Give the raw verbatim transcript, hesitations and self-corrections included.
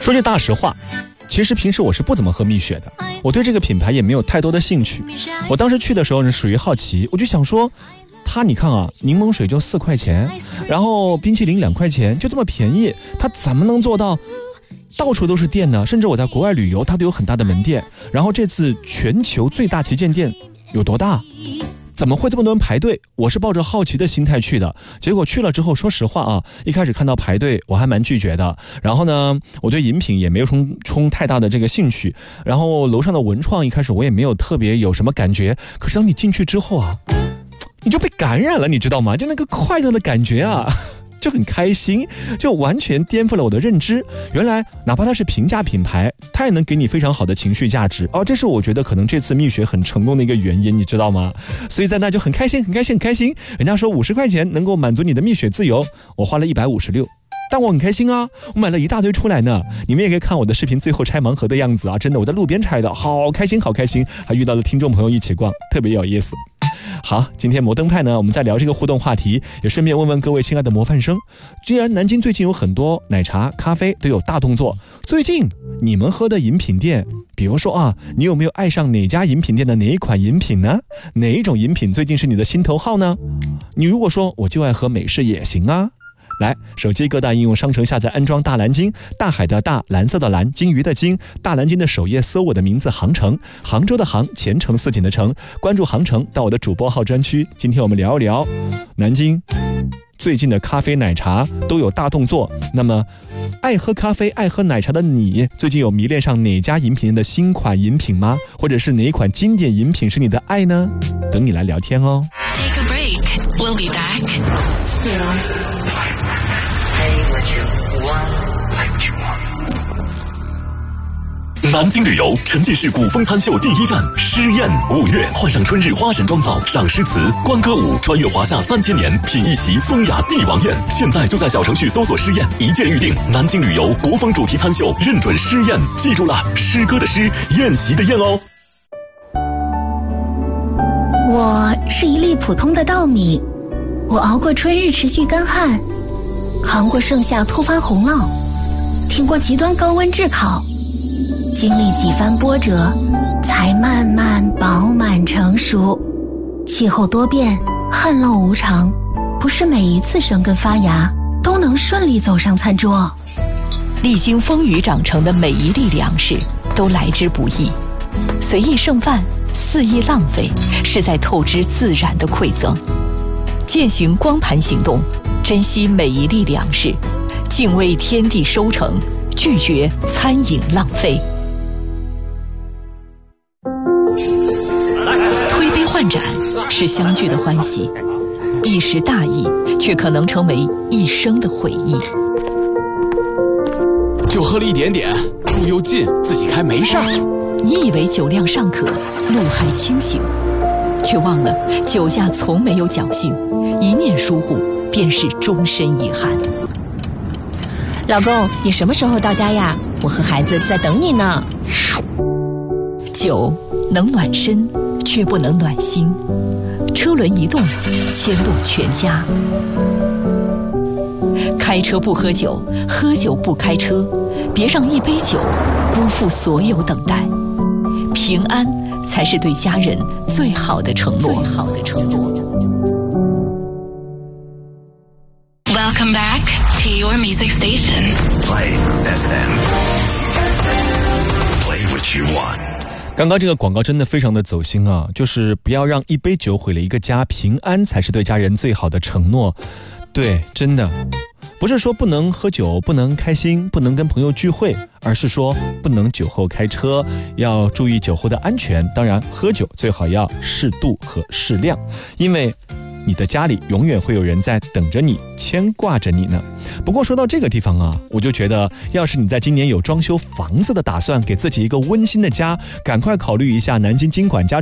说句大实话，其实平时我是不怎么喝蜜雪的，我对这个品牌也没有太多的兴趣。我当时去的时候是属于好奇，我就想说它你看啊，柠檬水就四块钱，然后冰淇淋两块钱，就这么便宜，它怎么能做到到处都是店呢？甚至我在国外旅游，它都有很大的门店。然后这次全球最大旗舰店有多大？怎么会这么多人排队？我是抱着好奇的心态去的，结果去了之后，说实话啊，一开始看到排队，我还蛮拒绝的。然后呢，我对饮品也没有冲冲太大的这个兴趣。然后楼上的文创一开始我也没有特别有什么感觉，可是当你进去之后啊，你就被感染了，你知道吗？就那个快乐的感觉啊。就很开心，就完全颠覆了我的认知。原来哪怕它是平价品牌，它也能给你非常好的情绪价值哦，这是我觉得可能这次蜜雪很成功的一个原因，你知道吗？所以在那就很开心很开心很开心。人家说五十块钱能够满足你的蜜雪自由，我花了一百五十六，但我很开心啊，我买了一大堆出来呢。你们也可以看我的视频最后拆盲盒的样子啊，真的我在路边拆的，好开心好开心，还遇到了听众朋友一起逛，特别有意思。好，今天摩登派呢，我们在聊这个互动话题，也顺便问问各位亲爱的模范生，既然南京最近有很多奶茶咖啡都有大动作，最近你们喝的饮品店，比如说啊，你有没有爱上哪家饮品店的哪一款饮品呢？哪一种饮品最近是你的心头好呢？你如果说我就爱喝美式也行啊，来，手机各大应用商城下载安装大蓝鲸，大海的大，蓝色的蓝，金鱼的金，大蓝鲸的首页搜我的名字航程，杭州的杭，前程似锦的程，关注航程到我的主播号专区。今天我们聊一聊南京最近的咖啡奶茶都有大动作，那么爱喝咖啡爱喝奶茶的你，最近有迷恋上哪家饮品的新款饮品吗？或者是哪一款经典饮品是你的爱呢？等你来聊天哦。 Take a break. We'll be back soon. One. 南京旅游沉浸式古风餐秀第一站诗宴，五月换上春日花神妆造，赏诗词观歌舞，穿越华夏三千年，品一席风雅帝王宴。现在就在小程序搜索诗宴，一键预定。南京旅游国风主题餐秀认准诗宴，记住了，诗歌的诗，宴席的宴哦。 我是一粒普通的稻米，我熬过春日持续干旱，扛过盛夏突发洪涝，挺过极端高温炙烤，经历几番波折，才慢慢饱满成熟。气候多变，旱涝无常，不是每一次生根发芽都能顺利走上餐桌。 历经风雨长成的每一粒粮食都来之不易，随意剩饭，肆意浪费，是在透支自然的馈赠。践行光盘行动，珍惜每一粒粮食，敬畏天地收成，拒绝餐饮浪费。推杯换盏是相聚的欢喜，一时大意却可能成为一生的回忆。 就喝了一点点，路又近，自己开没事儿。 你以为酒量尚可，路还清醒，却忘了酒驾从没有侥幸，一念疏忽便是终身遗憾。 老公，你什么时候到家呀？我和孩子在等你呢。 酒能暖身，却不能暖心。车轮一动，牵动全家。开车不喝酒，喝酒不开车，别让一杯酒辜负所有等待。平安才是对家人最好的承诺。最好的承诺。 Welcome back to your music station. Play F M. Play what you want. 刚刚这个广告真的非常的走心啊，就是不要让一杯酒毁了一个家，平安才是对家人最好的承诺。对，真的不是说不能喝酒，不能开心，不能跟朋友聚会，而是说不能酒后开车，要注意酒后的安全。当然喝酒最好要适度和适量，因为你的家里永远会有人在等着你，牵挂着你呢。不过说到这个地方啊，我就觉得要是你在今年有装修房子的打算，给自己一个温馨的家，赶快考虑一下南京经管家